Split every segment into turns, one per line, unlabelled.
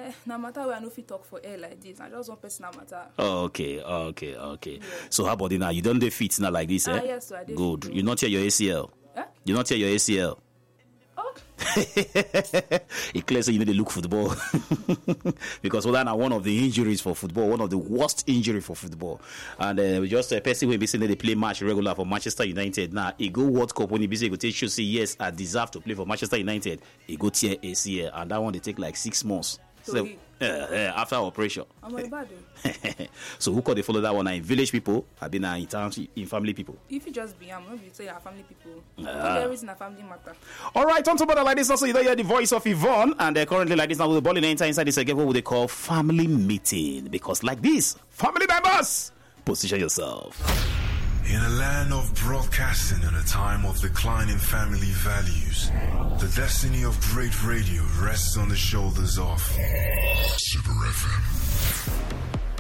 No matter where I no fit talk for air like this. I just one personal matter.
Okay. Yeah. So how about it now? You don't do fit now like this, eh?
Yes, so I did.
Good. You not tear your ACL. You not tear your ACL.
Oh.
It clears so you need to look football because well, that's one of the injuries for football, one of the worst injury for football. And we just a person will be saying they play match regular for Manchester United. Now he go World Cup when he be say go take show say yes, I deserve to play for Manchester United. He go tear ACL, and that one they take like 6 months. So after operation.
I'm bad.
So who could they follow that one? In village people, I've been in town, in family people.
If you just be, I'm going to say our family people. There is a family matter.
All right, on top of that, like this, also you don't hear the voice of Yvonne, and currently like this now with the ball in inside this again, what they call family meeting, because like this, family members, position yourself.
In a land of broadcasting and a time of declining family values, the destiny of great radio rests on the shoulders of Super FM.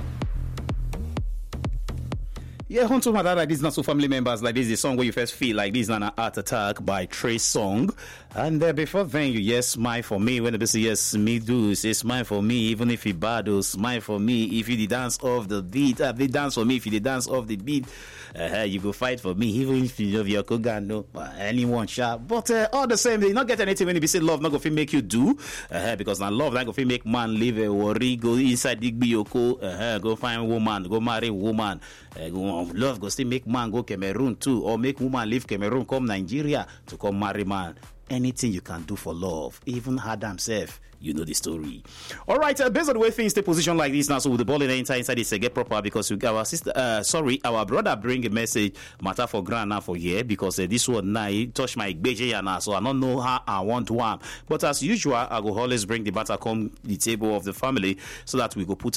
Yeah, on top of that, like this, not so family members, like this, the song where you first feel like this, an Heart Attack by Trey Songz. And before then, you yes, smile for me. When the person yes, me do, say smile for me, even if you bad, oh, smile for me. If you did dance off the beat, they dance for me. If you did dance off the beat, you go fight for me, even if you love your Kogan, no, anyone sharp. But all the same, they not get anything when you say love, not go feel make you do, because now love, not go feel make man live a worry, go inside Digby Yoko, go find woman, go marry woman, go love, go still make man go Cameroon too, or make woman leave Cameroon, come Nigeria to come marry man. Anything you can do for love, even Adam himself, you know the story. All right, based on the way things stay position like this now, so with the ball in the inside this get proper because we got our sister, our brother bring a message matter for grand now for here because this one now he touch my beje now, so I don't know how I want to am. But as usual, I go always bring the matter come the table of the family so that we go put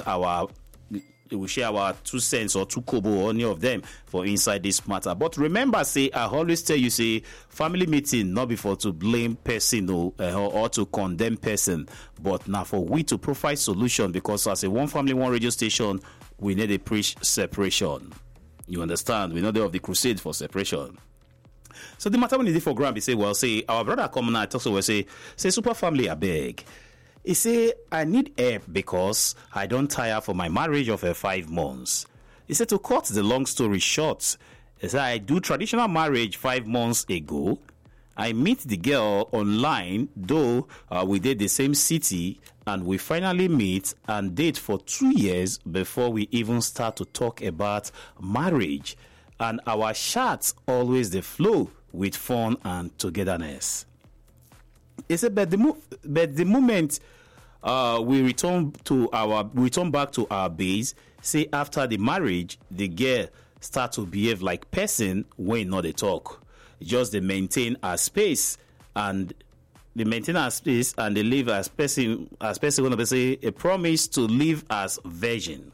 we share our 2 cents or 2 kobo or any of them for inside this matter. But remember, say I always tell you, say family meeting not before to blame person or to condemn person, but now for we to provide solution because as a one family, one radio station, we need to preach separation. You understand? We know they have the crusade for separation. So the matter when you did for Grant, we say, well, say our brother come now, talk so we say super family, I beg. He say, I need help because I don't tire for my marriage of 5 months. He said, to cut the long story short, he said, I do traditional marriage 5 months ago. I meet the girl online, though we did the same city, and we finally meet and date for 2 years before we even start to talk about marriage. And our chats always they flow with fun and togetherness. He said, but the moment we return back to our base, say after the marriage, the girl start to behave like person when not they talk. Just they maintain our space and they live as person when they say a promise to live as virgin.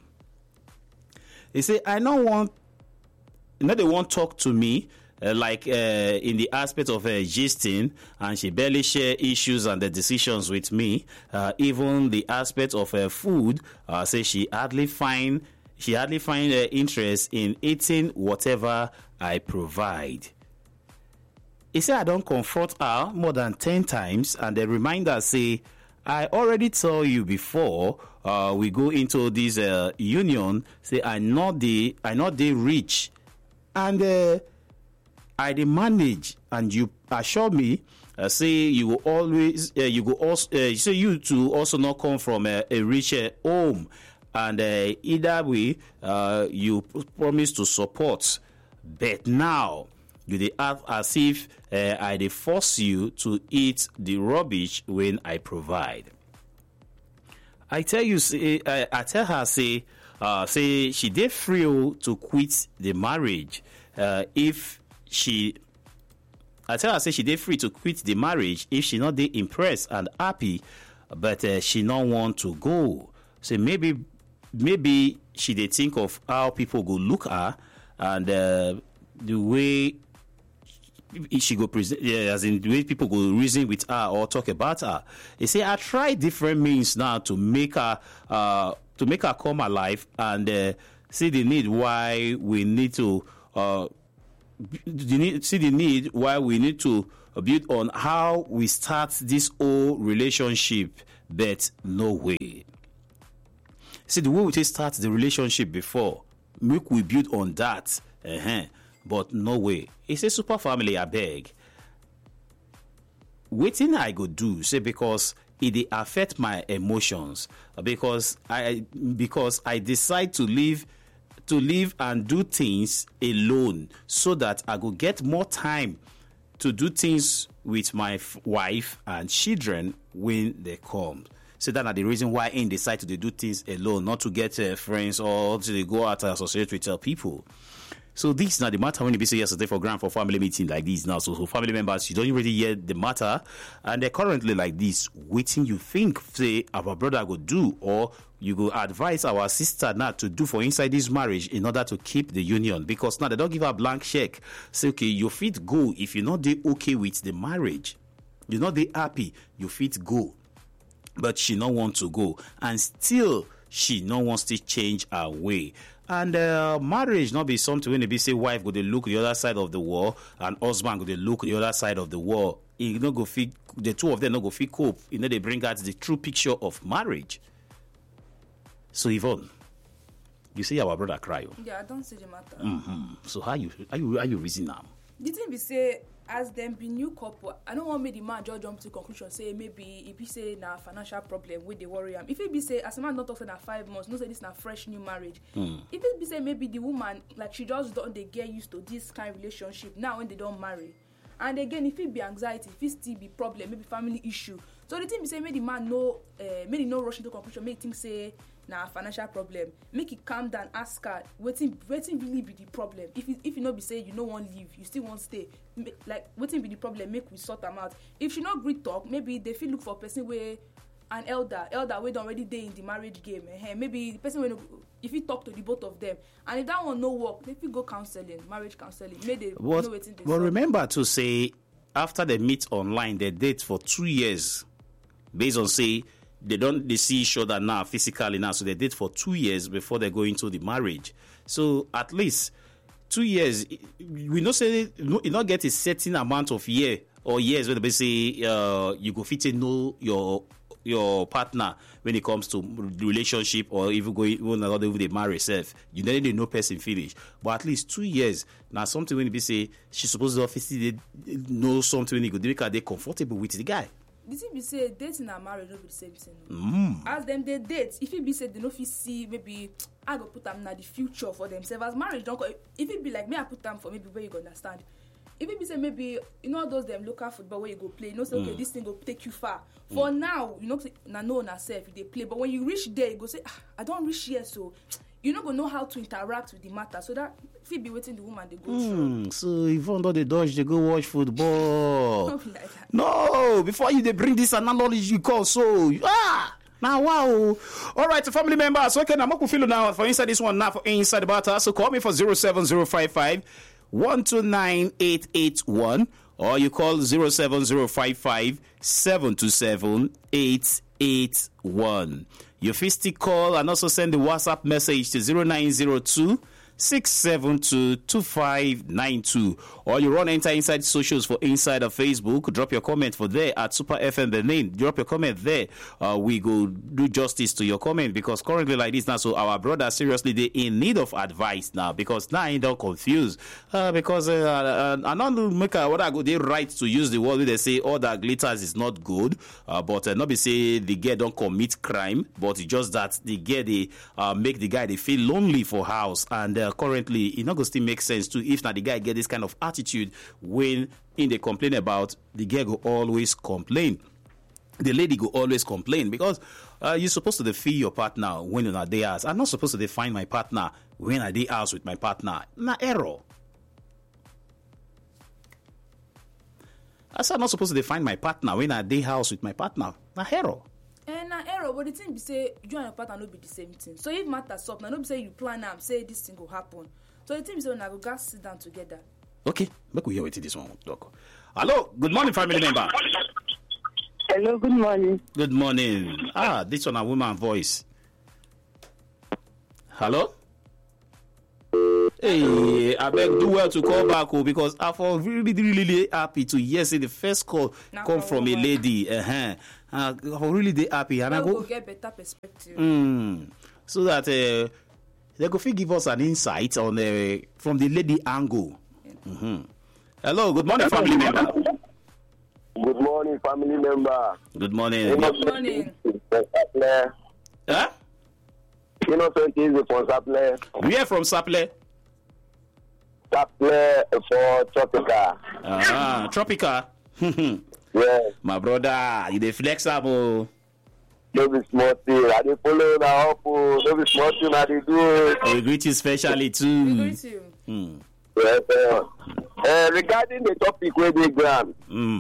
He say, I don't want, they won't talk to me. In the aspect of gisting, and she barely share issues and the decisions with me. Even the aspect of food, say she hardly find interest in eating whatever I provide. He said I don't confront her more than 10 times, and the reminder say I already told you before. We go into this union. Say I not the rich, and. I dey manage, and you assure me, say you will always, you go also, say you to also not come from a rich home, and either way, you promise to support, but now you dey act as if I dey force you to eat the rubbish when I provide. I tell you, I tell her, say she dey free to quit the marriage I tell her, say she dey free to quit the marriage if she not dey impressed and happy, but she not want to go. So maybe she dey think of how people go look her and the way she go present, as in the way people go reason with her or talk about her. They say I try different means now to make her come alive and see the need why we need to. Why we need to build on how we start this whole relationship, but no way. See, the way we just start the relationship before, make we build on that. But no way. It's a super family, I beg. Waiting I go do, say, because it dey affect my emotions. Because I decide to live and do things alone, so that I go get more time to do things with my wife and children when they come. So that's the reason why I decide to do things alone, not to get friends or to go out and associate with people. So this is not the matter when you be say yesterday for grand for family meeting like this now. So family members, you don't really hear the matter, and they're currently like this, waiting you think say our brother go do, or you go advise our sister not to do for inside this marriage in order to keep the union, because now they don't give a blank check. Say okay, you fit go if you're not okay with the marriage, you're not happy, you fit go, but she not want to go, and still she not wants to change her way. And marriage not be something when they be say wife go they look the other side of the wall and husband go they look the other side of the wall. You know go fit, the two of them not go fit cope. You know they bring out the true picture of marriage. So Yvonne, you see our brother cry.
Yeah, I don't see the matter.
So how you reason now?
The thing be say, as them be new couple, I don't want me the man just jump to conclusion say maybe if he say na financial problem with the worry am. If he be say as a man not talk say na 5 months, no say this na fresh new marriage. If it be say maybe the woman like she just don't they get used to this kind of relationship now when they don't marry. And again, if it be anxiety, if it still be problem, maybe family issue. So the thing be say make the man no rush into conclusion, make him say na financial problem. Make it calm down, ask her, waiting really be the problem. If you not be say you no want leave, you still want stay. Like waiting be the problem, make we sort them out. If she not agree talk, maybe they feel look for a person where an elder we don't already dey in the marriage game. Maybe the person when if you talk to the both of them, and if that one no work, if you go counseling, marriage counseling, maybe they know waiting.
But remember to say after they meet online, they date for 2 years, based on say they see each other now physically now, so they date for 2 years before they go into the marriage. So at least 2 years, we not say you not get a certain amount of years when they say you go fit to know your partner when it comes to relationship, or even the marriage self. You don't need no person finish, but at least 2 years now something when you say she's supposed to obviously know something when you go make her they comfortable with the guy.
The thing be say dating and marriage don't be the same thing. As them they date, if it be say they no fit see maybe I go put them in the future for themselves. As marriage don't go, if it be like me I put them for maybe where you go understand. If it be say maybe you know those them local football where you go play, you know say okay this thing go take you far. For now, you know na know na self if they play, but when you reach there you go say I don't reach here, so you not gonna know how to interact with the matter. So that if you be waiting the woman they go through.
So even though they dodge, they go watch football.
Something like that.
No, before you they bring this analogy you call so now wow. All right, so family members. Okay, now I'm feel now for inside this one now for inside the battle. So call me for 07055 129 881, or you call 07055 727 881. You still call and also send the WhatsApp message to 0902 672-2592, or you run enter inside socials for inside of Facebook. Drop your comment for there at Super FM Benin. Drop your comment there. We go do justice to your comment, because currently like this now, so our brother seriously they in need of advice now, because now I don't confused because I don't make what I go they right to use the word where they say all that glitters is not good, but not be say the girl don't commit crime, but it's just that the girl they make the guy they feel lonely for house, and currently it not going to still make sense too if now the guy get this kind of attitude when in they complain about, the girl go always complain, the lady go always complain, because you're supposed to feel your partner when you're not there. I'm not supposed to find my partner when I day house with my partner. Na error. I said I'm not supposed to find my partner when I day house with my partner. Na error.
Na error, but the thing be say you and your partner no be the same thing. So if matters up, now no be say you plan am say this thing will happen. So the thing be say when I go guys sit down together.
Okay, make we hear what this one talk. Hello, good morning, family member.
Hello, good morning.
Good morning. This one a woman voice. Hello. Hey, I beg do well to call back because I feel really happy to hear say the first call come from a lady. I'm really happy, and I go
get better perspective.
so that they go fit give us an insight on from the lady angle. Mm-hmm. Hello, good morning, family member.
Good morning, family member.
Good morning.
Good morning.
Huh?
Innocent is from Saple.
Where from Saple?
Saple for Tropica.
Tropica.
Yeah.
My brother, you dey flexible.
Don't be small thing. I dey follow now up. Don't be small thing. I dey do.
We greet you specially
We
too.
greet you.
Yes, regarding the topic where they grant,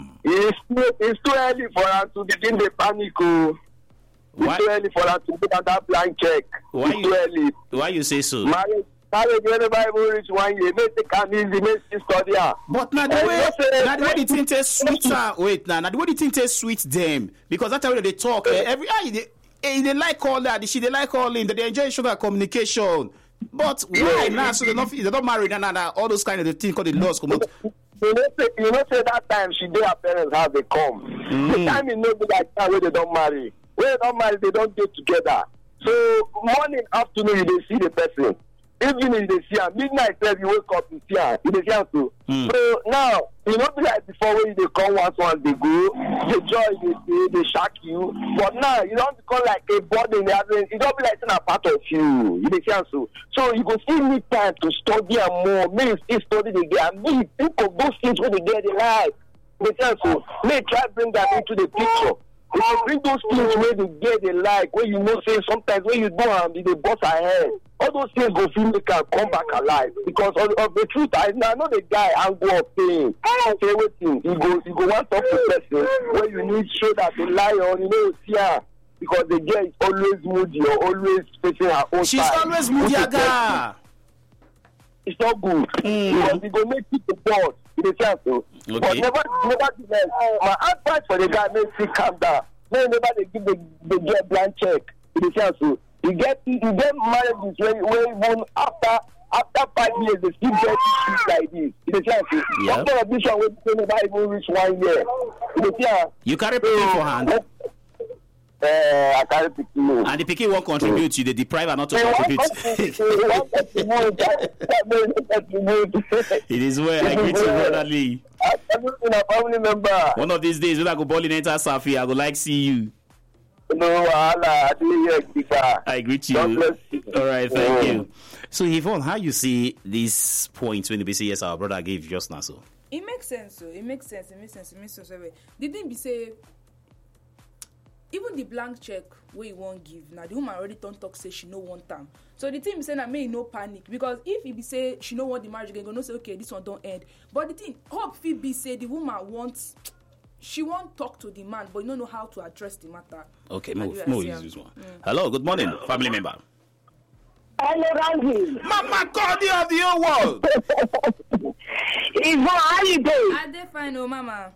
it's too early for us to begin the panic.
Why?
It's too early for us to do that blank check.
Why
It's too early.
Why you say so?
Marriage when the Bible reach 1 year, make it come easy, make it study.
But now the way the thing tastes sweeter. Wait, now the way the thing tastes sweet them because that's how they talk. They like all that. They like all in. They enjoy each other communication. But why now? So they're not married and all those kind of the thing called the laws come out.
You know, say that time she did her parents' house they come. The time you know be like that where they don't marry. When they don't marry, they don't get together. So morning, afternoon, you dey see the person. Evening, you dey see her. Midnight, you wake up, you see her. You dey see her too. So now, you know, be like before when they come once they go, the joy they shock you. But now you don't become like a body. It don't be like a part of you. You dey see her too. So you go still need time to study and more. Maybe still study the game. Maybe think of those things when they get in life. You dey see her too. May try bring that into the picture. If you bring those things where they get they like, where you know say sometimes when you do they bust her head. All those things go feel make her come back alive because of the truth. I know the guy angle of things. Say waiting, you go want talk to person where you need show that they lie on, you know, see her because the girl is always moody or always facing her own
She's
side.
always moody, aga.
It's not good because it go make people bored. You dey so.
Okay.
But nevertheless, my advice for the guy makes him calm down. Never they give the girl blank check. You dey so. You get marriages where even after 5 years they still get issues like this. You dey so.
Yeah.
After this one we never even reach 1 year. You dey
You carry pikin for hand.
I carry pikin.
And the pikin won't contribute. You they deprive her not to contribute. It is well. I greet you, brother Lee.
I'm a family member.
One of these days, when I go bowling enter Safi, I go like see you.
No,
I greet you.
God bless you.
All right, thank you. So, Yvonne, how you see these points when they say yes, our brother gave just now? So
It makes sense. So it makes sense. The thing be say, even the blank check where you won't give now, the woman already don't talk say she no want time. So the thing be saying that may no panic because if he be say she no want the marriage again, gonna say okay this one don't end. But the thing hope he be say the woman wants. She won't talk to the man, but you don't know how to address the matter.
okay, move use this one. Hello, good morning, family member.
Hello, Randy.
Mama, call the of the whole world.
Yvonne, how you doing?
I dey fine, oh mama.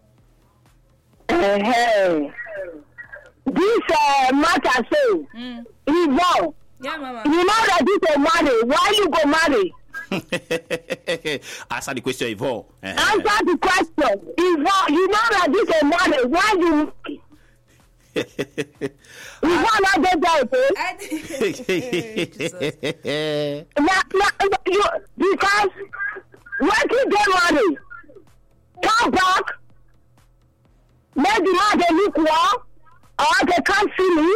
Hey. This matter say, Yvonne,
Yeah, mama.
you know that this is marry. Why you go marry?
Answer the question, Yvonne.
Answer the question. Yvonne, you know that this is marry. Why you Yvonne, not get that,
I Jesus.
because when you get married, come back, make the man they look well, or they can't see me.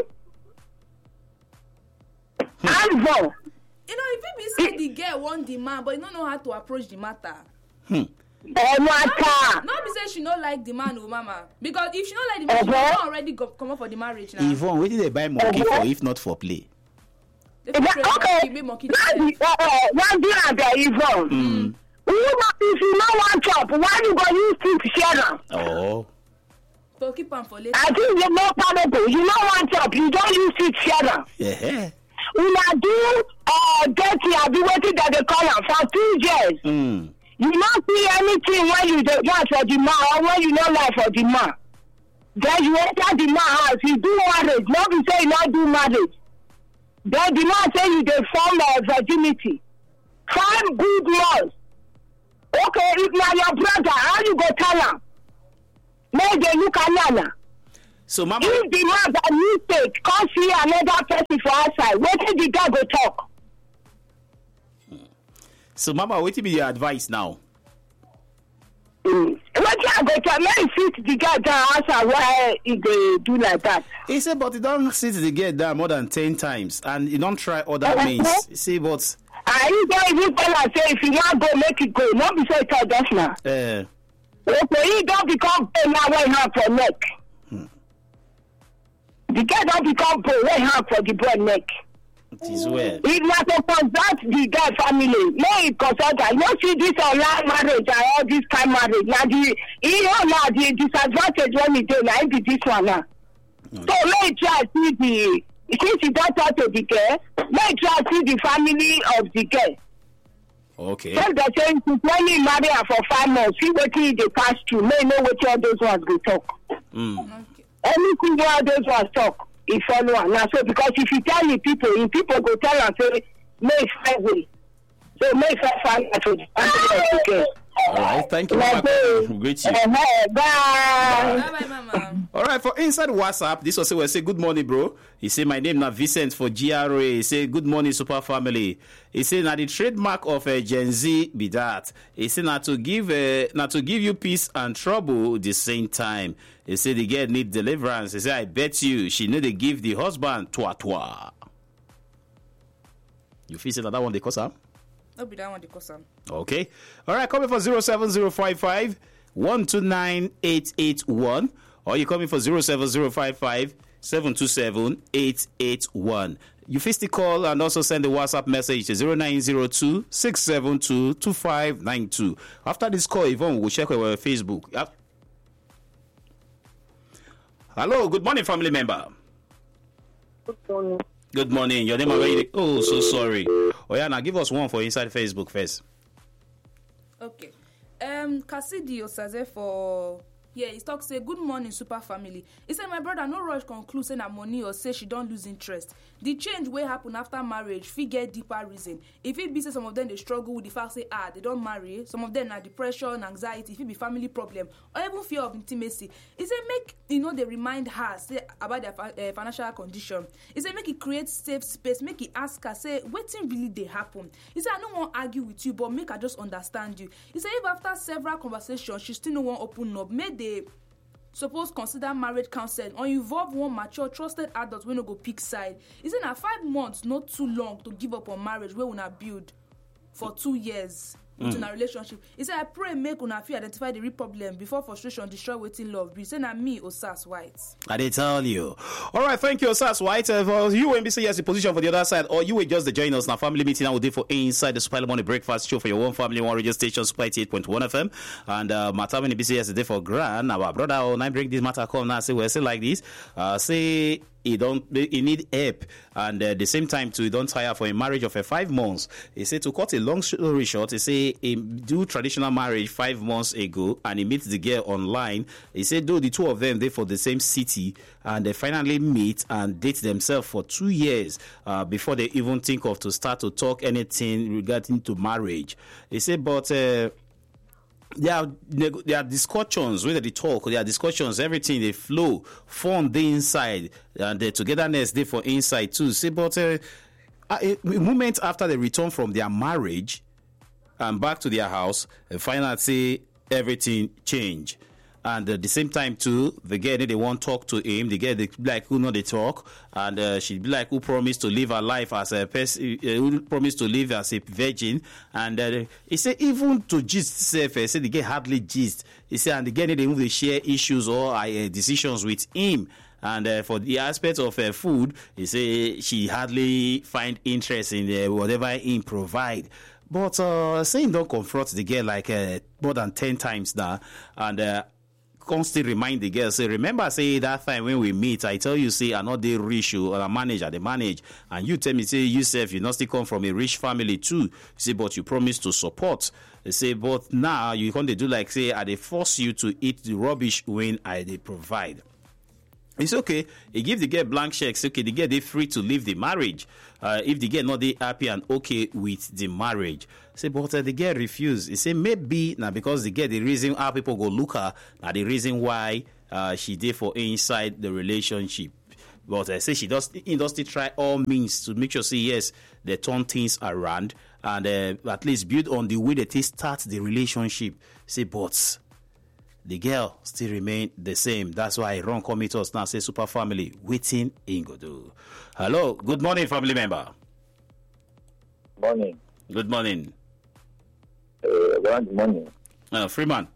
Yvonne.
You know, if it be say the girl want the man, but you don't know how to approach the matter.
Matter.
Not be say she not like the man, oh mama. Because if she not like the man, she not already come up for the marriage now.
Yvonne, where did they buy monkey for if not for play?
They fit train monkey, make monkey dey sell.
One thing I tell Yvonne. If you know one chop, why you go use teeth share am?
Oh.
To keep am for later.
I think you know palatable. You know one chop, you don't use teeth share am.
Yeah.
Una do dirty abi wetin dem dey call am for 2 years. You not see anything when you dey want for the man or when you no like for the man. Then you enter the man house, you do marriage. No be say you not do marriage. Then the man say you dey form virginity. 5 good months. Okay, if na your brother, how you go tell am? Make dem look at Nana.
So, Mama.
If the man by mistake come see another person for outside, wetin the girl go talk?
So, Mama, what be your advice now?
Wetin I go talk? Make you sit the girl down outside why he dey do like that.
He said, but he don't sit the girl down more than 10 times, and he don't try other means. He say, but...
You don't even tell her, say, if you want go, make it go. Not be say it all just now. Okay, he don't become pain now when hand for neck. The girl don't become pain when hand for the boy neck.
It is well.
If not to consult the girl family, no, it consult her. You don't see this online marriage and all this kind marriage. Now, the disadvantage when you do, now, it be this one now. Okay. So, let me try to see the... Since you don't talk to the girl, let try to see the family of the girl.
Okay.
So they're saying, when you marry her for 5 months, see what they pass through. May know what all those ones will talk.
Okay.
Anything all those ones talk, if follow her. Now, so because if you tell the people go tell her, say, may find way. So may find her to the family of the girl.
All right, thank you, Mama. Great you.
Bye.
Bye, Mama.
All right, for inside WhatsApp, this was say good morning, bro. He say my name na Vincent for GRA. He say good morning, super family. He say na the trademark of Gen Z be that. He say na to give you peace and trouble at the same time. He say the girl need deliverance. He say I bet you she need to give the husband twa. You feel say that one they cause her?
No be that one the cause am.
Okay. All right, coming for 07055 129 881, or you coming for 07055 727 881. You face the call and also send the WhatsApp message to 0902 672 2592. After this call, Yvonne will check our Facebook. Yep. Hello, good morning, family member.
Good morning.
Good morning. Your name already. Oh, so sorry. Oh yeah, now give us one for inside Facebook first.
Okay. Cassidy Osaze for he talk say good morning super family. He said my brother no rush conclude say na money or say she don't lose interest. The change wey happen after marriage fit get deeper reason. If it be say some of them they struggle with the fact say they don't marry, some of them na depression, anxiety, if it be family problem or even fear of intimacy. He said make they remind her say about their financial condition. He said make it create safe space, make it ask her say wetin really dey happen. He said I no wan argue with you but make I just understand you. He said if after several conversations she still no wan open up, make they suppose consider marriage counseling or involve one mature trusted adult wey no go pick side. He say na 5 months not too long to give up on marriage wey una build for 2 years within a relationship. He say I pray make una fit identify the real problem before frustration destroy wetin love be. Say na me Osas White.
I did tell you. All right, thank you, Osas White. For you when be say yes the position for the other side, or you will just join us now family meeting now day for inside the Super Morning Breakfast Show for your one family, one radio station, Super 88.1 FM. And matter when be say yes the day for grand. Our brother and I bring this matter come now say we say like this. Say he need help, and at the same time too he don't tire for a marriage of 5 months. He said to cut a long story short, he say he do traditional marriage 5 months ago and he meets the girl online. He said though the two of them they for the same city and they finally meet and date themselves for 2 years before they even think of to start to talk anything regarding to marriage. He said but there are discussions, whether they talk, there are discussions, everything they flow, fun they inside, and the togetherness they for inside too. See, but a moment after they return from their marriage and back to their house, they find out say everything change. And at the same time too, the girl they won't talk to him. The girl they be like who know they talk, and she be like who promised to live her life as a person, who promised to live as a virgin. And he said even to gist self, he said the girl hardly gist. He said and the girl they move they share issues or decisions with him. And for the aspect of food, he say she hardly find interest in whatever he provide. But saying don't confront the girl like more than 10 times now, and constantly remind the girl, say, remember, say, that time when we meet, I tell you, say, I'm not the rich, or a manager, they manage. And you tell me, say, yourself, you not still come from a rich family too. You say, but you promise to support. They say, but now you can't do like, say, they force you to eat the rubbish when they provide. It's okay. He give the girl blank checks. Okay, the girl they free to leave the marriage. If the girl not they happy and okay with the marriage. Say, but the girl refuse. He say maybe now because the girl the reason how people go look her now the reason why she did for inside the relationship. But I say he does still try all means to make sure, say, yes, they turn things around and at least build on the way that they start the relationship. Say, but the girl still remain the same. That's why Ron commit us now, say, super family, waiting in Godo. Hello, good morning, family member.
Morning.
Good morning.
Good morning.
Freeman.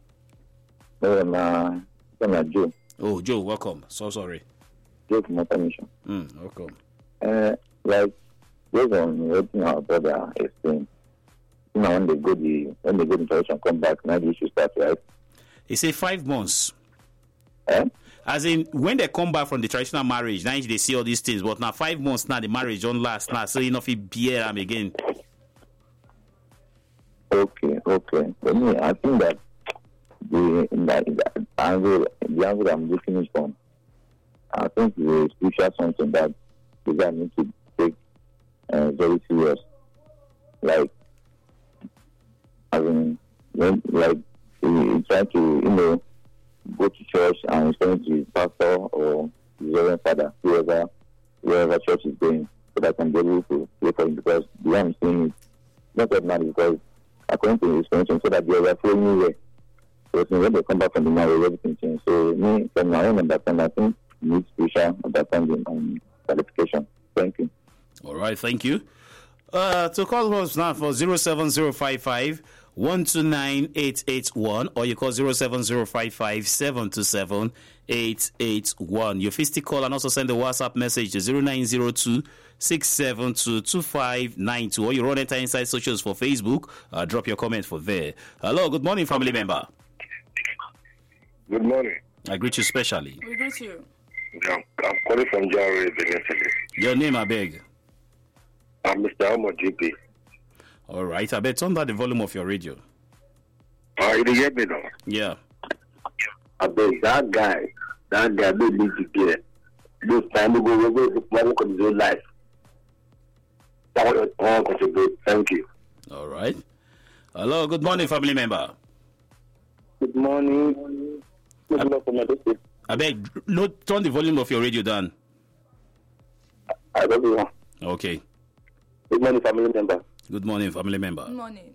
Joe.
Oh, Joe, welcome. So sorry.
Joe from permission.
Welcome.
Like, based on what our brother explained, when they go the interaction come back, now the issue starts, right?
He say 5 months.
Eh?
As in, when they come back from the traditional marriage, now they see all these things. But now 5 months now, the marriage don't last now. So you know if he bear them again.
Okay. For me, I think that the angle I'm looking at from, I think it's a spiritual something that the guy needs to take very serious. Like, as in, like, he trying to, go to church and he's going to his pastor or his reverend father, wherever church is going, so that can be able to pray for him, because the way I'm saying it, not ordinary, because according to his explanation, so that they are flowing way. So when they come back from the marriage, everything changes. So me, from my own understanding, I think it needs spiritual understanding and qualification. Thank you.
All right, thank you. To call us now for 07055 129881 or you call 07055 727 881. Your fisty call and also send a WhatsApp message to 0902 672 2592 or you run enter inside socials for Facebook. Drop your comment for there. Hello, good morning, family member.
Good morning.
I greet you specially.
We greet you.
I'm calling from Jari, Benin City.
Your name, I beg.
I'm Mr. Omo GP.
All right, I bet turn down the volume of your radio.
You didn't get me now?
Yeah.
I bet that guy don't need to get those time to go work on his own life. That was all contribute. Thank you.
All right. Hello, good morning, family member.
Good morning. Good morning from my district.
I beg, no, turn the volume of your radio down.
I don't know.
Okay.
Good morning, family member.
Good morning, family member.
Good morning.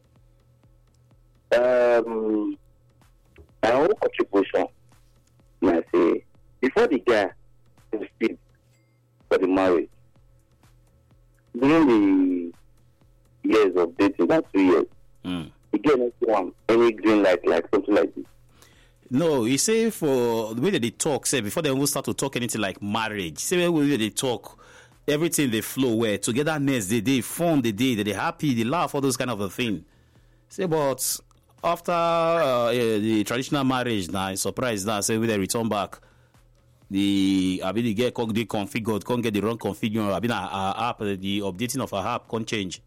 My own contribution, I say, before the guy proceeds for the marriage, during the years of dating, not 2 years, the girl needs to want any green light, like something like this.
No, you say for the way that they talk, say before they even start to talk anything like marriage, say the way that they talk, everything they flow where togetherness, they fun, they happy, they laugh, all those kind of a thing. Say, but after the traditional marriage, now surprise now, say when they return back, the get configured, can't get the wrong configuration. Our app, the updating of our app can't change.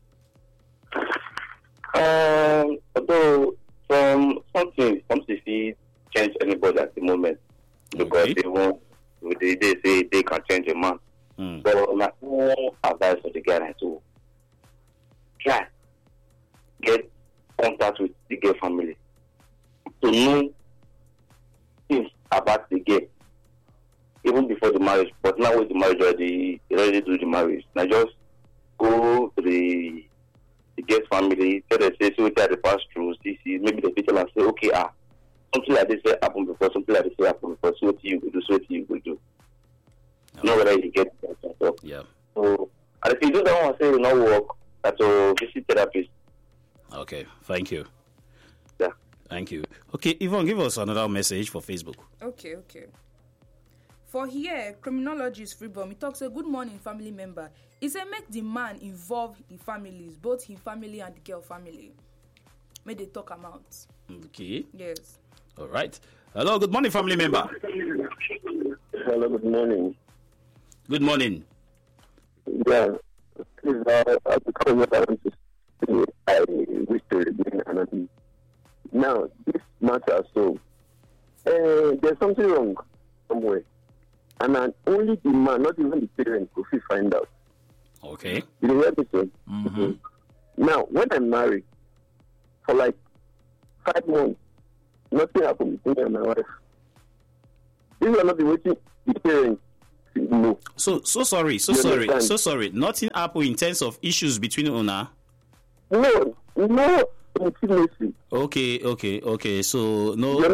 Although from something change anybody at the moment, because they won't. They say they can change a man. So my own advice for the guy to try get contact with the girl family to know things about the girl even before the marriage. But now with the marriage already do the marriage. Now just go to the girl family, tell them say so what they pass through, see maybe the people and say okay something like this happened before, something like this happened before, so what you will do, so what you will do. Know whether you get that.
Yeah.
So, and if you do that one, say it will not work, that's a visit therapist.
Okay, thank you.
Yeah.
Thank you. Okay, Yvonne, give us another message for Facebook.
Okay. For here, criminologist Freeborn, he talks a good morning family member. He said make the man involve the families, both his family and the girl family. May they talk them out.
Okay.
Yes.
All right. Hello, good morning, family member.
Hello, good morning.
Good morning.
Yeah, please, because what I want to say, I wish to remain anonymous. Now, this matter, so, there's something wrong somewhere. And only the man, not even the parents, will find out.
Okay.
You hear me say? Mm-hmm. Now, when I'm married, for like 5 months, nothing happened between me and my wife. This will not be waiting the parents no.
So sorry. Nothing happened in terms of issues between Una.
No intimacy.
Okay. So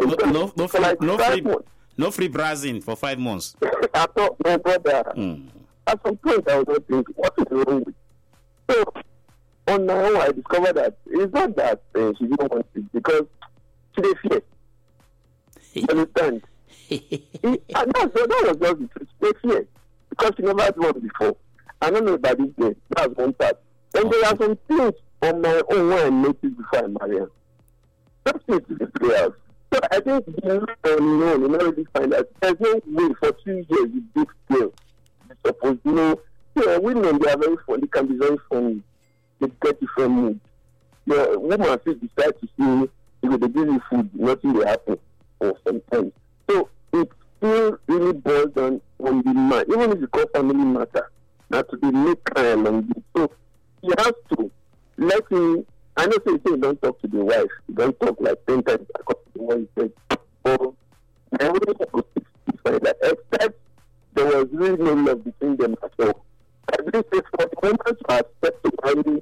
no free browsing for 5 months.
I thought, my brother, at some point I was not thinking, what is wrong with? So on my own, I discovered that it's not that she didn't want it because she did fear. You understand? And that was just the truth. They fear because she never had one before. I don't know about this day. That's one part. And there are some things on my own when I noticed before I married her. Those things to the players. So I think you not really find that there's no way for 2 years you date girl. You're supposed to know. Yeah, women, they are very funny. They can be very funny. They get different moods. The woman still decide to say, if they give you food, nothing will happen. Or sometimes. So it still really boils down on the man. Even if you call family matter, not to be make crime and this. So he has to let him. I know say you don't talk to the wife. You don't talk like 10 times according to what he said. But I wouldn't find that except there was really no love between them at all. I believe say for the women to accept the family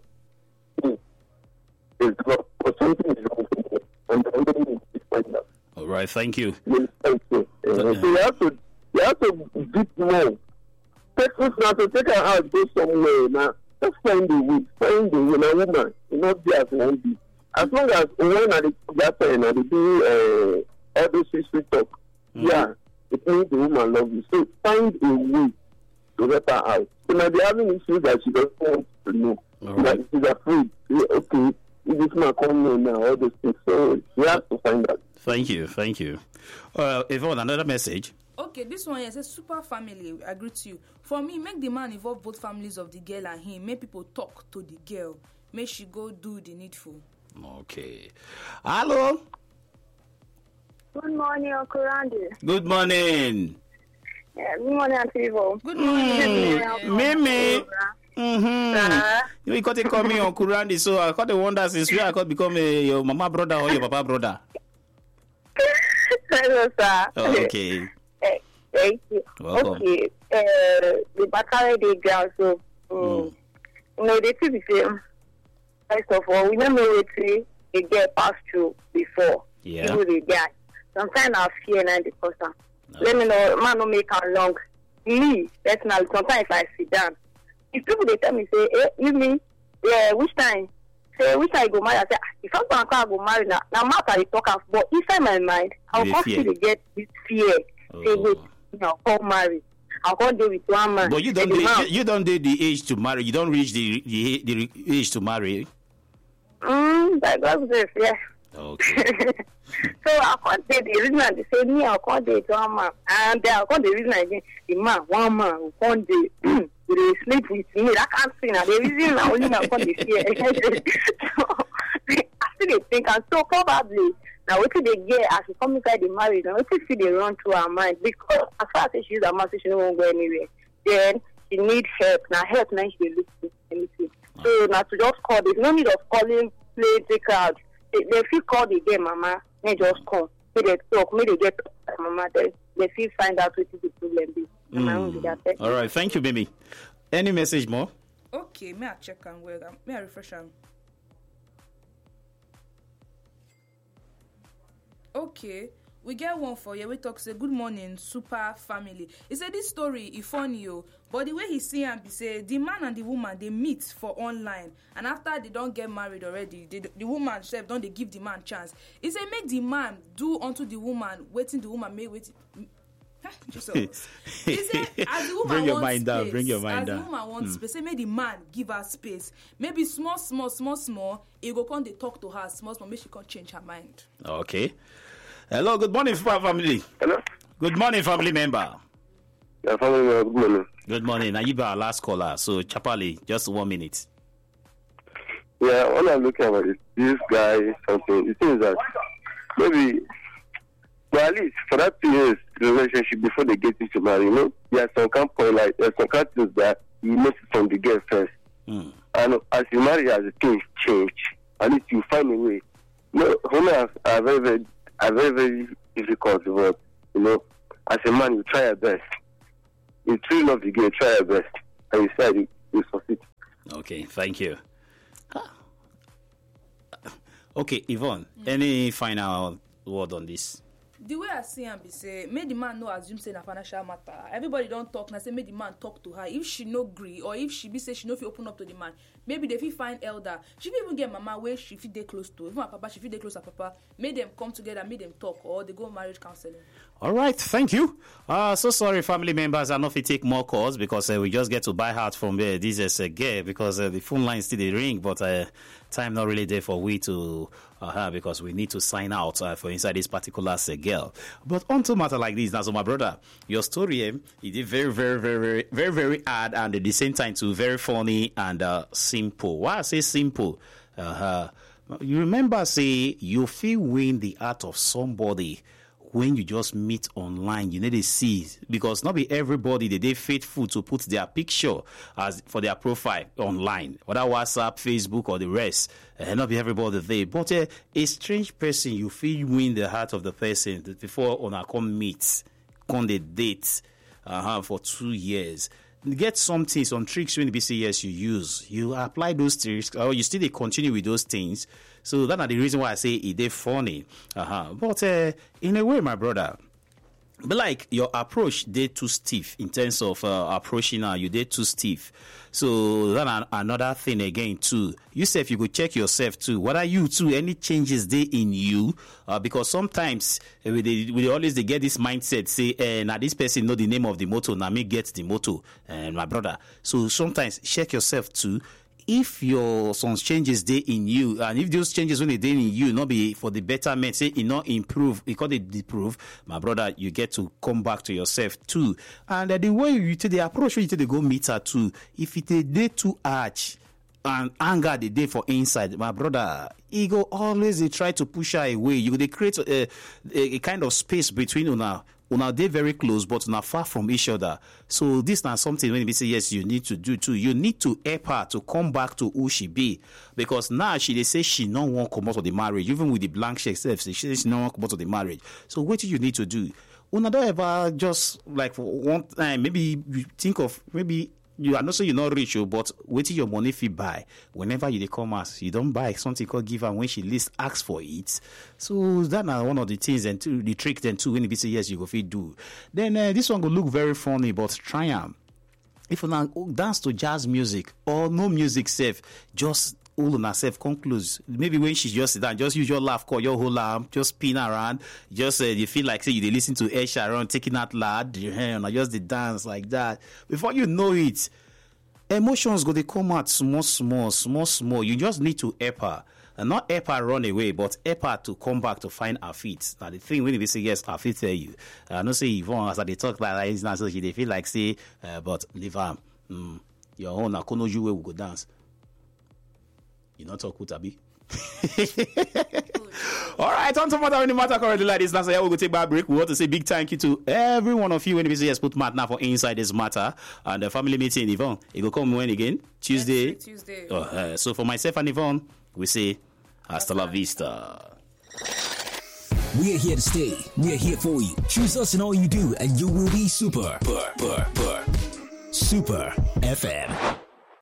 is not, or something is wrong with them. And the only thing is find out.
All right, thank you.
Yes, thank you. So you have to deep more. Take us now to take her out, go somewhere now. Just find the way. Find the way. Now, woman, you not be as one be. As long as when I that time, I do all those sweet talk. Yeah, it means the woman love you. So find a way to let her out. She might be having issues that she doesn't want to know.
Right.
That she's afraid. Okay, if this man come in now, all those things. So you have to find out.
Thank you. Yvonne, another message.
Okay, this one here says super family. I agree to you. For me, make the man involve both families of the girl and him. Make people talk to the girl. Make she go do the needful.
Okay. Hello.
Good morning, Uncle Randy.
Good morning.
Yeah, good morning, Auntie Ivo.
Good morning.
Mimi. You got to call me Uncle Randy, so I got to wonder since we I could become your mama brother or your papa brother.
Hello, sir.
Okay.
Thank you.
Welcome.
Okay. The battery day girl, so they feel the same. First of all, we don't know what they get passed through before.
Yeah.
People they get. Sometimes I fear and the person. Let me know, man, no make her long. Me, personally, sometimes if I sit down, if people they tell me, say, you mean, which time? Say, which time I go marry? I say, if I'm going to go marry now matter they talk of, but inside my mind, I'll constantly get this fear. Say, wait, I'll marry. I'll go there with one man.
But you don't date the age to marry. You don't reach the age to marry.
By God's grace, yeah.
Okay.
So I can't date the reason they say me, I can't date one man. And then I can't the reason again, the man, one man who can't date. They sleep with me. I can't see now. The reason I only can't date fear. So I still think, and so probably now what they get as we come inside the marriage, and what if they run through our mind, because as far as she is a man, she won't go anywhere. Then she need help. Now help now she look for anything. So now to just call, there's no need of calling, play, take out. They feel call the game, mama. They just come. May they talk. May they get mama. They feel find out what is the problem is.
All right. Thank you, baby. Any message more?
Okay, may I check and where? May I refresh them? Okay, we get one for you. We talk say good morning, super family. He said this story is funny, but the way he see and be say the man and the woman they meet for online, and after they don't get married already, the woman self don't they give the man chance. He say make the man do unto the woman, waiting the woman may wait. Jesus. He said as the woman
bring your
wants
mind
space,
down. Bring your mind down.
As the woman wants space, say make the man give her space. Maybe small. He go come they talk to her small. Maybe she can change her mind.
Okay. Hello, good morning, family.
Hello?
Good morning, family member.
Yeah, family member, good morning.
Good morning. Now you be our last caller, so Chapali, just 1 minute.
Yeah, when I'm looking at this guy, something, it seems that maybe, well, at least for that 2 years relationship before they get into marriage, there are some kind of point, like, there's some kind of things that you notice from the girl first. And as you marry, as the things change, at least you find a way. Women are very, very difficult to work. As a man, you try your best. you truly love the game, try your best. And you said you succeed.
Okay, thank you. Okay, Yvonne, any final word on this?
The way I see him be say, make the man no assume say na financial matter. Everybody don't talk now. Say make the man talk to her. If she no agree, or if she be say she no fit open up to the man, maybe they fit find elder. She fit even get mama where she fit dey close to. Even her papa, she fit dey close to her papa. Make them come together, make them talk, or they go marriage counseling.
All right, thank you. So sorry, family members. I know if we take more calls because we just get to buy heart from this as a girl because the phone line still they ring, but time not really there for we to because we need to sign out for inside this particular girl. But on to matter like this now, so my brother, your story it is very, very, very, very, very hard and at the same time too very funny and simple. Why I say simple? You remember say you feel win the heart of somebody when you just meet online. You need to see because not be everybody they faithful to put their picture as for their profile online, whether WhatsApp, Facebook, or the rest. Not be everybody there, but a strange person you feel win the heart of the person before on a come meet, come the date for 2 years. Get some tricks when the BCS you use. You apply those tricks, or you still continue with those things. So that's the reason why I say it is funny. But in a way, my brother, but like your approach, they too stiff in terms of approaching her. You did too stiff. So that's another thing again too. You say if you could check yourself too. What are you too? Any changes they in you? Because sometimes we always they get this mindset. Say, now this person know the name of the motto. Now me get the motto, my brother. So sometimes check yourself too. If some changes they in you, and if those changes when they in you, not be for the betterment, say it not improve, it got it improve, my brother, you get to come back to yourself too. And the way you take the approach, you take the go meet her too. If it a day too arch and anger the day for inside, my brother, he go always they try to push her away. You they create a kind of space between una they very close, but not far from each other. So this now something when we say yes, you need to do too. You need to help her to come back to who she be, because now they say she no want to come out of the marriage, even with the blank check self. She says she no want to come out of the marriage. So what do you need to do? Una don't ever just like for one time maybe you think of maybe. You are not saying you're not rich, but waiting your money fee buy. Whenever you come as you don't buy something called give her when she least asks for it. So that's one of the things and two, the trick then too when you say yes you go fit do. Then this one will look very funny, but try am. If you now dance to jazz music or no music safe, just all on herself come close. Maybe when she just sit down, just use your laugh, call your whole arm, just spin around. Just you feel like say you listen to Ed Sheeran taking out loud, your hand, or just the dance like that. Before you know it, emotions go they come out small. You just need to help her. And not help her run away, but help her to come back to find her feet. Now the thing when they say yes, her feet tell you. I don't say Yvonne as they talk like that, now so they feel like say, but leave her. Your own Akonoju way will go dance. You not talk Kutabi. All right, on to matter when the matter currently like this. Now, so yeah, we'll go take back break. We want to say big thank you to every one of you when we say yes, put Matt now for inside this matter and the family meeting. Yvonne, it will come when again Tuesday.
Yes, Tuesday.
So for myself and Yvonne, we say hasta la vista.
We're here to stay. We're here for you. Choose us in all you do, and you will be super. Super FM.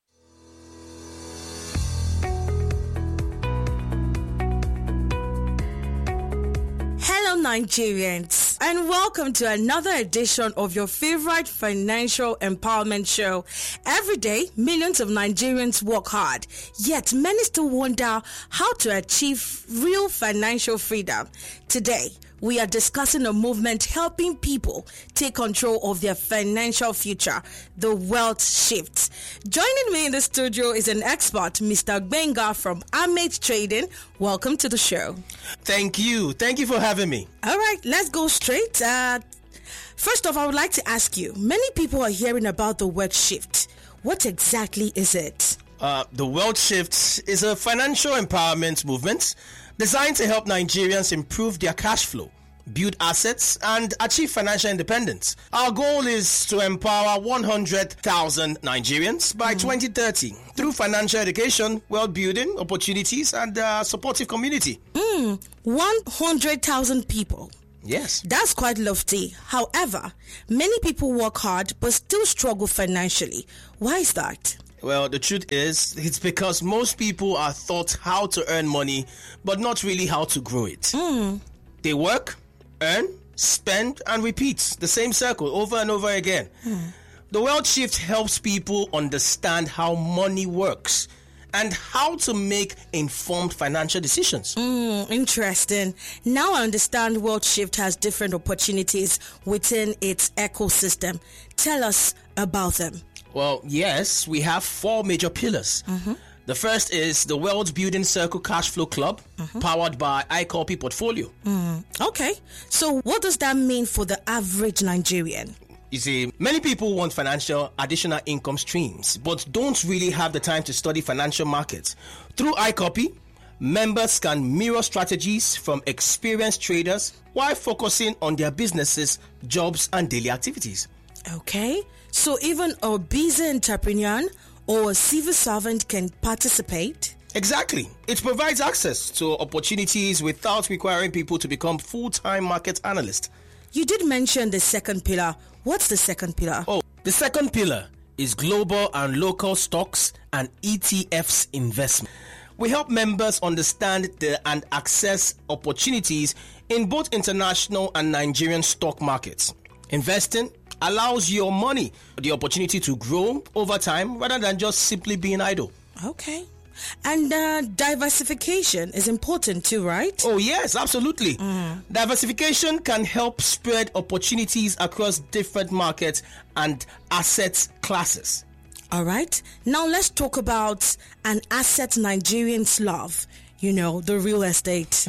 Hello, Nigerians, and welcome to another edition of your favorite financial empowerment show. Every day, millions of Nigerians work hard, yet many still wonder how to achieve real financial freedom. Today, we are discussing a movement helping people take control of their financial future, the wealth shift. Joining me in the studio is an expert, Mr. Gbenga from Ahmed Trading. Welcome to the show.
Thank you. Thank you for having me.
All right, let's go straight. First off, I would like to ask you, many people are hearing about the wealth shift. What exactly is it?
The wealth shift is a financial empowerment movement designed to help Nigerians improve their cash flow, build assets, and achieve financial independence. Our goal is to empower 100,000 Nigerians by 2030 through financial education, wealth building, opportunities, and a supportive community.
100,000 people.
Yes.
That's quite lofty. However, many people work hard but still struggle financially. Why is that?
Well, the truth is, it's because most people are taught how to earn money, but not really how to grow it. They work, earn, spend, and repeat the same circle over and over again. The Wealth Shift helps people understand how money works and how to make informed financial decisions.
Interesting. Now I understand Wealth Shift has different opportunities within its ecosystem. Tell us about them.
Well, yes, we have 4 major pillars. The first is the Wealth Building Circle Cash Flow Club, powered by iCopy Portfolio.
Okay. So what does that mean for the average Nigerian?
You see, many people want additional income streams, but don't really have the time to study financial markets. Through iCopy, members can mirror strategies from experienced traders while focusing on their businesses, jobs, and daily activities.
Okay. So even a busy entrepreneur or a civil servant can participate?
Exactly. It provides access to opportunities without requiring people to become full-time market analysts.
You did mention the second pillar. What's the second pillar?
Oh, the second pillar is global and local stocks and ETFs investment. We help members understand and access opportunities in both international and Nigerian stock markets. Investing allows your money the opportunity to grow over time rather than just simply being idle.
Okay. And diversification is important too, right?
Oh, yes, absolutely. Diversification can help spread opportunities across different markets and asset classes.
All right. Now let's talk about an asset Nigerians love. You know, the real estate.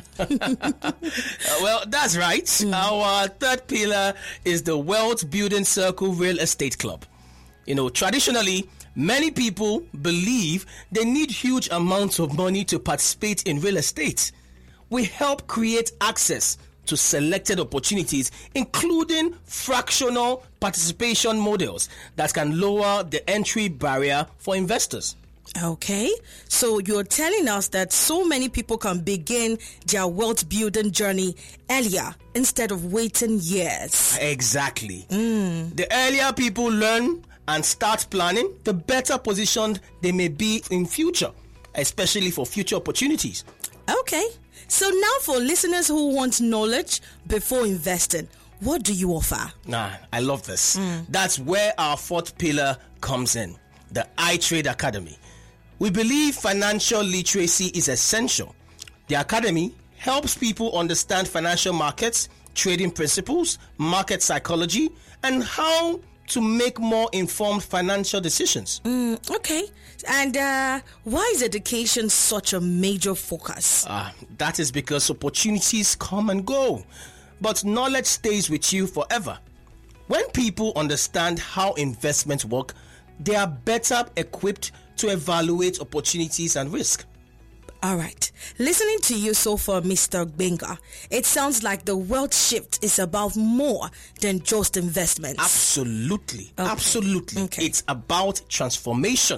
Well, that's right. Our third pillar is the Wealth Building Circle Real Estate Club. You know, traditionally, many people believe they need huge amounts of money to participate in real estate. We help create access to selected opportunities, including fractional participation models that can lower the entry barrier for investors.
Okay, so you're telling us that so many people can begin their wealth building journey earlier instead of waiting years.
Exactly. The earlier people learn and start planning, the better positioned they may be in future, especially for future opportunities.
Okay, so now for listeners who want knowledge before investing, what do you offer?
I love this. That's where our fourth pillar comes in, the iTrade Academy. We believe financial literacy is essential. The Academy helps people understand financial markets, trading principles, market psychology, and how to make more informed financial decisions.
Okay. And why is education such a major focus?
That is because opportunities come and go, but knowledge stays with you forever. When people understand how investments work, they are better equipped to evaluate opportunities and risk.
All right. Listening to you so far, Mr. Gbenga, it sounds like the Wealth Shift is about more than just investments.
Absolutely.
Okay.
Absolutely.
Okay.
It's about transformation.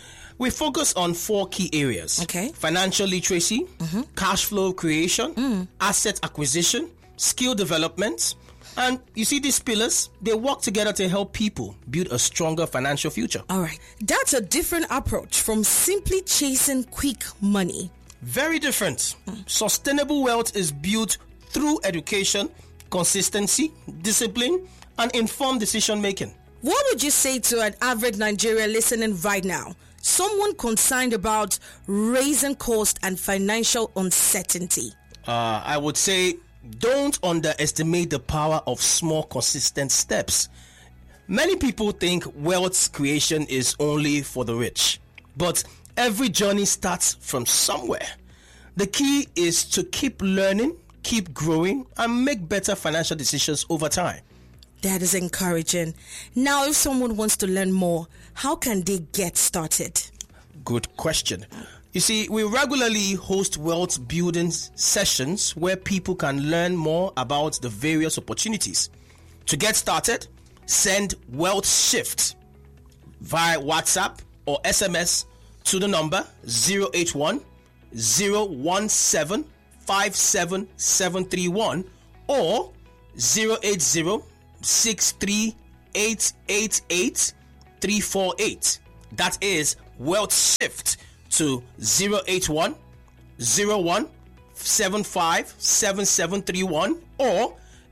We focus on 4 key areas.
Okay.
Financial literacy, cash flow creation, asset acquisition, skill development. And you see, these pillars, they work together to help people build a stronger financial future.
All right. That's a different approach from simply chasing quick money.
Very different. Sustainable wealth is built through education, consistency, discipline, and informed decision making.
What would you say to an average Nigerian listening right now? Someone concerned about raising cost and financial uncertainty.
I would say, don't underestimate the power of small, consistent steps. Many people think wealth creation is only for the rich, but every journey starts from somewhere. The key is to keep learning, keep growing, and make better financial decisions over time.
That is encouraging. Now, if someone wants to learn more, how can they get started?
Good question. You see, we regularly host wealth building sessions where people can learn more about the various opportunities. To get started, send Wealth Shift via WhatsApp or SMS to the number 081 017 57731 or 080-63-888-348. That is Wealth Shift to 081-01-75-7731 or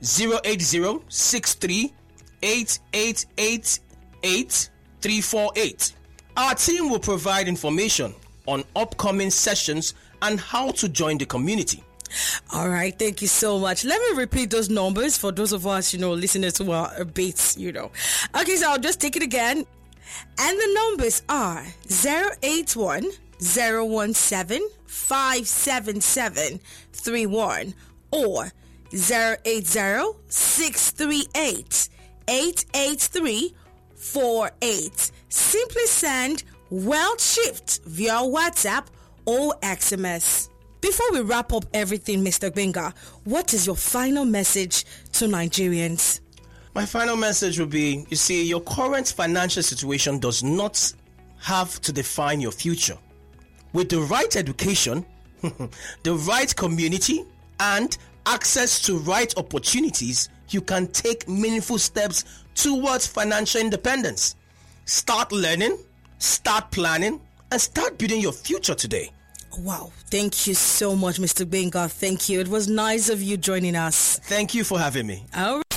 080-63-888-348. Our team will provide information on upcoming sessions and how to join the community.
All right, thank you so much. Let me repeat those numbers for those of us, listeners who are beats, Okay, so I'll just take it again. And the numbers are 081 017 577 31 or 080 638 883 48. Simply send Wealth Shift via WhatsApp or SMS. Before we wrap up everything, Mr. Gbenga, what is your final message to Nigerians?
My final message will be, your current financial situation does not have to define your future. With the right education, the right community, and access to right opportunities, you can take meaningful steps towards financial independence. Start learning, start planning, and start building your future today.
Wow. Thank you so much, Mr. Gbenga. Thank you. It was nice of you joining us.
Thank you for having me.
All right.